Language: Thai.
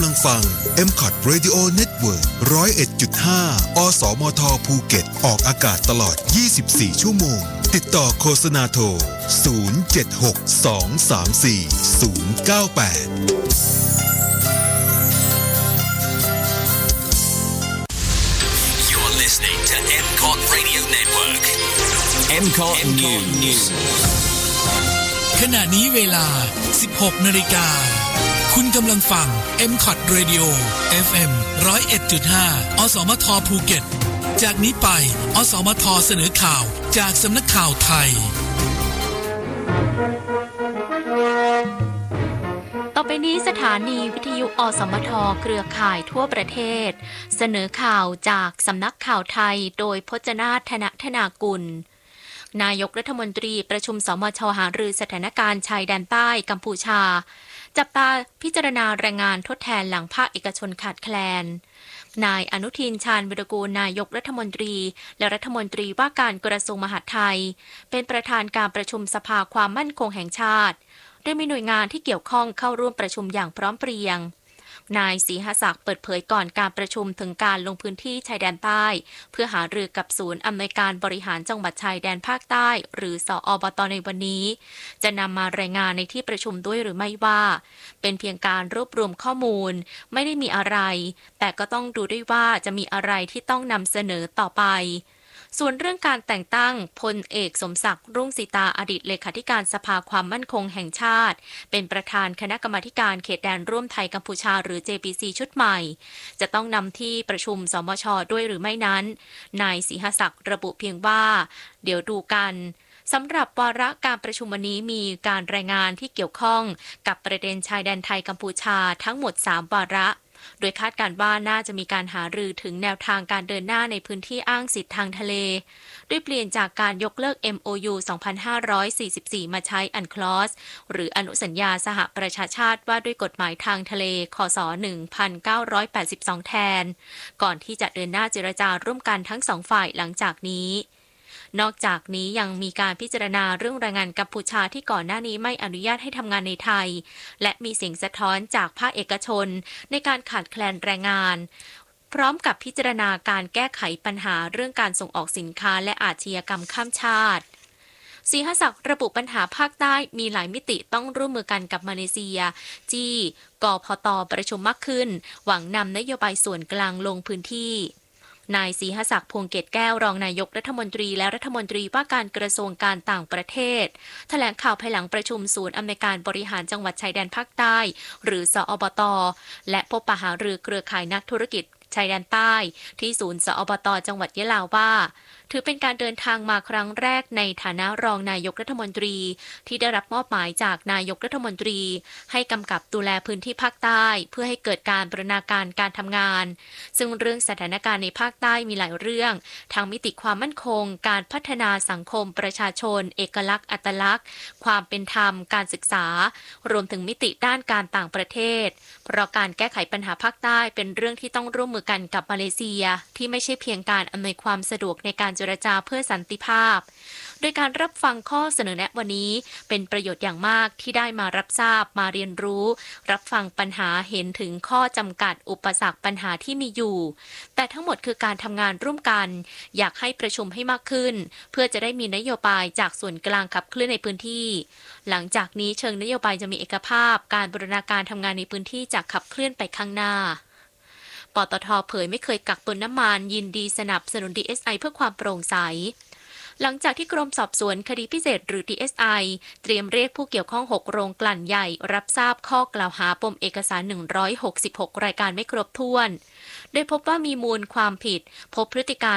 ำลังฟัง MCOT Radio Network 101.5 อสมทภูเก็ตออกอากาศตลอด24ชั่วโมงติดต่อโฆษณาโทร Listening to MCOT Radio Network. MCOT News. ขณะนี้เวลา 16:00 น.คุณกำลังฟัง MCOT Radio FM 101.5 อสมทภูเก็ตจากนี้ไปอสมทเสนอข่าวจากสำนักข่าวไทยต่อไปนี้สถานีวิทยุอสมทเครือข่ายทั่วประเทศเสนอข่าวจากสำนักข่าวไทยโดยพจนาถ ธนธนากุลนายกรัฐมนตรีประชุมสมช.หารือสถานการณ์ชายแดนใต้กัมพูชาจับตาพิจารณาแรงงานทดแทนหลังภาคเอกชนขาดแคลนนายอนุทินชาญวิรากูลนายกรัฐมนตรีและรัฐมนตรีว่าการกระทรวงมหาดไทยเป็นประธานการประชุมสภาความมั่นคงแห่งชาติโดยมีหน่วยงานที่เกี่ยวข้องเข้าร่วมประชุมอย่างพร้อมเพรียงนายศรีหศักดิ์เปิดเผยก่อนการประชุมถึงการลงพื้นที่ชายแดนใต้เพื่อหารือกับศูนย์อำนวยการบริหารจังหวัดชายแดนภาคใต้หรือสอบต.ในวันนี้จะนำมารายงานในที่ประชุมด้วยหรือไม่ว่าเป็นเพียงการรวบรวมข้อมูลไม่ได้มีอะไรแต่ก็ต้องดูด้วยว่าจะมีอะไรที่ต้องนำเสนอต่อไปส่วนเรื่องการแต่งตั้งพลเอกสมศักดิ์รุ่งสีตาอดีตเลขาธิการสภาความมั่นคงแห่งชาติเป็นประธานคณะกรรมาธิการเขตแดนร่วมไทยกัมพูชาหรือ JPC ชุดใหม่จะต้องนำที่ประชุมสมช.ด้วยหรือไม่นั้นนายศรีหศักดิ์ระบุเพียงว่าเดี๋ยวดูกันสำหรับวาระการประชุมวันนี้มีการรายงานที่เกี่ยวข้องกับประเด็นชายแดนไทยกัมพูชาทั้งหมด3วาระโดยคาดการณ์ว่าน่าจะมีการหารือถึงแนวทางการเดินหน้าในพื้นที่อ้างสิทธิทางทะเลด้วยเปลี่ยนจากการยกเลิก MOU 2544 มาใช้ UNCLOS หรืออนุสัญญาสหประชาชาติว่าด้วยกฎหมายทางทะเลคศ 1982 แทนก่อนที่จะเดินหน้าเจรจาร่วมกันทั้งสองฝ่ายหลังจากนี้นอกจากนี้ยังมีการพิจารณาเรื่องแรงงานกัมพูชาที่ก่อนหน้านี้ไม่อนุญาตให้ทำงานในไทยและมีเสียงสะท้อนจากภาคเอกชนในการขาดแคลนแรงงานพร้อมกับพิจารณาการแก้ไขปัญหาเรื่องการส่งออกสินค้าและอาชญากรรมข้ามชาติศรีหศักดิ์ระบุปัญหาภาคใต้มีหลายมิติต้องร่วมมือกันกับมาเลเซียจี้กพต.ประชุมมากขึ้นหวังนำนโยบายส่วนกลางลงพื้นที่นายศรีหศักดิ์พวงเกตแก้วรองนายกรัฐมนตรีและรัฐมนตรีว่าการกระทรวงการต่างประเทศแถลงข่าวภายหลังประชุมศูนย์อำนวยการบริหารจังหวัดชายแดนภาคใต้หรือสอบต.และพบปะหารือเครือข่ายนักธุรกิจชายแดนใต้ที่ศูนย์สอบต.จังหวัดยะลาว่าถือเป็นการเดินทางมาครั้งแรกในฐานะรองนายกรัฐมนตรีที่ได้รับมอบหมายจากนายกรัฐมนตรีให้กำกับดูแลพื้นที่ภาคใต้เพื่อให้เกิดการบูรณาการการทำงานซึ่งเรื่องสถานการณ์ในภาคใต้มีหลายเรื่องทั้งมิติความมั่นคงการพัฒนาสังคมประชาชนเอกลักษณ์อัตลักษณ์ความเป็นธรรมการศึกษารวมถึงมิติด้านการต่างประเทศเพราะการแก้ไขปัญหาภาคใต้เป็นเรื่องที่ต้องร่วมมือกันกับมาเลเซียที่ไม่ใช่เพียงการอำนวยความสะดวกในการเจรจาเพื่อสันติภาพโดยการรับฟังข้อเสนอแนะวันนี้เป็นประโยชน์อย่างมากที่ได้มารับทราบมาเรียนรู้รับฟังปัญหาเห็นถึงข้อจำกัดอุปสรรคปัญหาที่มีอยู่แต่ทั้งหมดคือการทำงานร่วมกันอยากให้ประชุมให้มากขึ้นเพื่อจะได้มีนโยบายจากส่วนกลางขับเคลื่อนในพื้นที่หลังจากนี้เชิงนโยบายจะมีเอกภาพการบูรณาการทำงานในพื้นที่จะขับเคลื่อนไปข้างหน้าปตท.เผยไม่เคยกักตุนน้ำมันยินดีสนับสนุน DSI เพื่อความโปร่งใสหลังจากที่กรมสอบสวนคดีพิเศษหรือ DSI เตรียมเรียกผู้เกี่ยวข้อง6โรงกลั่นใหญ่รับทราบข้อกล่าวหาปมเอกสาร166รายการไม่ครบถ้วนโดยพบว่ามีมูลความผิดพบพฤติการ